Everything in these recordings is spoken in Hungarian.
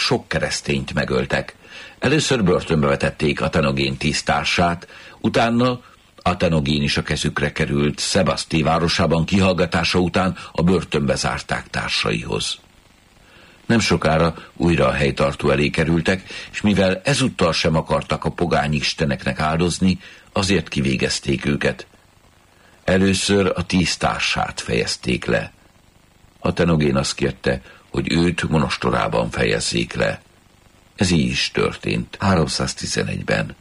sok keresztényt megöltek. Először börtönbe vetették Atenogén 10 társát, utána Atenogén is a kezükre került. Szebaszté városában kihallgatása után a börtönbe zárták társaihoz. Nem sokára újra a helytartó elé kerültek, és mivel ezúttal sem akartak a pogány isteneknek áldozni, azért kivégezték őket. Először a 10 társát fejezték le. Atenogén azt kérte, hogy őt monostorában fejezzék le. Ez így is történt 311-ben.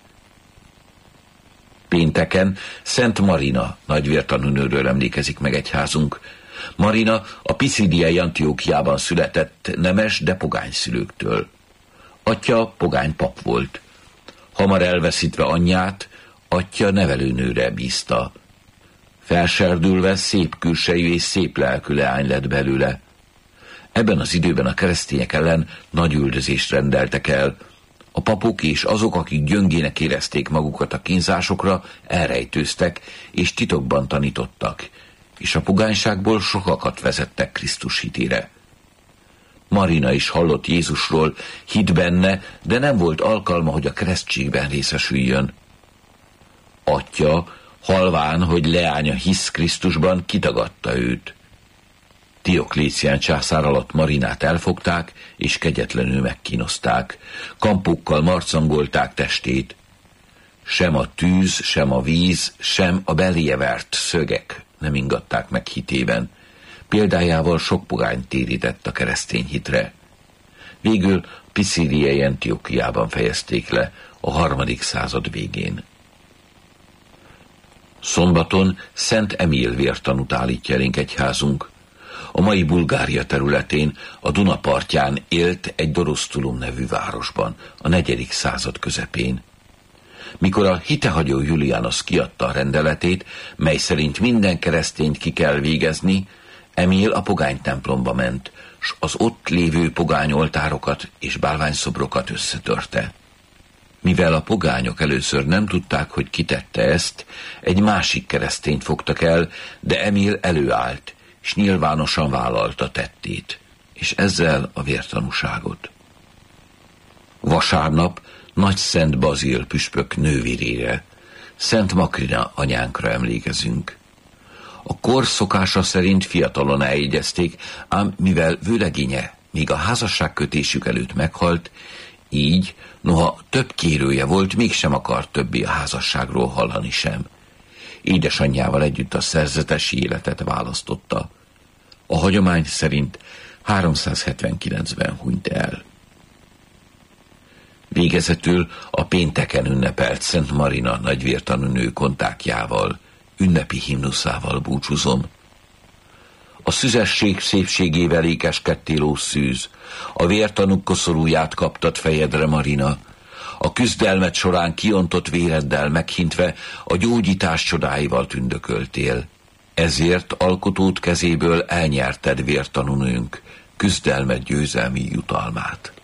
Pénteken Szent Marina nagyvértanúnőről emlékezik meg egyházunk. Marina a Pisidiai Antiókiában született nemes, de pogány szülőktől. Atya pogány pap volt. Hamar elveszítve anyját, atya nevelőnőre bízta. Felserdülve szép külsejű és szép lelkű leány lett belőle. Ebben az időben a keresztények ellen nagy üldözést rendeltek el. A papok és azok, akik gyöngének érezték magukat a kínzásokra, elrejtőztek és titokban tanítottak, és a pogányságból sokakat vezettek Krisztus hitére. Marina is hallott Jézusról, hitt benne, de nem volt alkalma, hogy a keresztségben részesüljön. Atya, halván, hogy leánya hisz Krisztusban, kitagadta őt. Dioklécián császár alatt Marinát elfogták, és kegyetlenül megkínozták. Kampukkal marcangolták testét. Sem a tűz, sem a víz, sem a beléje vert szögek nem ingatták meg hitében. Példájával sok pogányt térített a keresztény hitre. Végül Pisidiai Antiókiában fejezték le a 3. század végén. Szombaton Szent Emil vértanút állítja elénk egyházunk. A mai Bulgária területén, a Duna partján élt egy Dorosztulum nevű városban, a 4. század közepén. Mikor a hitehagyó Julianus kiadta a rendeletét, mely szerint minden keresztényt ki kell végezni, Emil a pogány templomba ment, s az ott lévő pogány oltárokat és bálványszobrokat összetörte. Mivel a pogányok először nem tudták, hogy ki tette ezt, egy másik keresztényt fogtak el, de Emil előállt, és nyilvánosan vállalta tettét, és ezzel a vértanúságot. Vasárnap Nagy Szent Bazil püspök nővérére, Szent Makrina anyánkra emlékezünk. A kor szokása szerint fiatalon eljegyezték, ám mivel vőlegénye még a házasságkötésük előtt meghalt, így, noha több kérője volt, mégsem akart többé a házasságról hallani sem. Édesanyjával együtt a szerzetesi életet választotta. A hagyomány szerint 379-ben hunyt el. Végezetül a pénteken ünnepelt Szent Marina nagyvértanúnő kontákjával, ünnepi himnuszával búcsúzom. A szüzesség szépségével ékeskedtél, ó szűz, a vértanúk koszorúját kaptad fejedre, Marina, a küzdelmet során kiontott véreddel meghintve a gyógyítás csodáival tündököltél. Ezért alkotód kezéből elnyerted vértanúnőnk küzdelmet győzelmi jutalmát.